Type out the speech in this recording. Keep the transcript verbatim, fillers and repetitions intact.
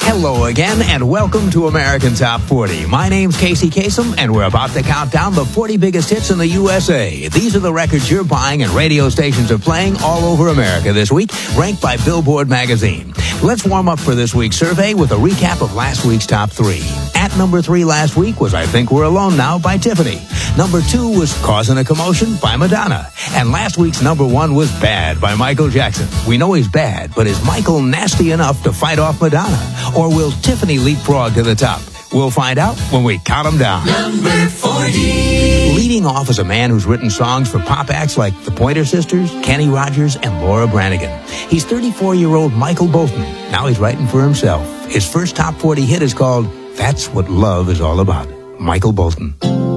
Hello again, and welcome to American Top forty. My name's Casey Kasem, and we're about to count down the forty biggest hits in the U S A. These are the records you're buying and radio stations are playing all over America this week, ranked by Billboard magazine. Let's warm up for this week's survey with a recap of last week's top three. At number three last week was I Think We're Alone Now by Tiffany. Number two was Causing a Commotion by Madonna. And last week's number one was Bad by Michael Jackson. We know he's bad, but is Michael nasty enough to fight off Madonna? Or will Tiffany leapfrog to the top? We'll find out when we count them down. Number forty. Leading off is a man who's written songs for pop acts like the Pointer Sisters, Kenny Rogers, and Laura Branigan. He's thirty-four-year-old Michael Bolton. Now he's writing for himself. His first top forty hit is called That's What Love Is All About. Michael Bolton.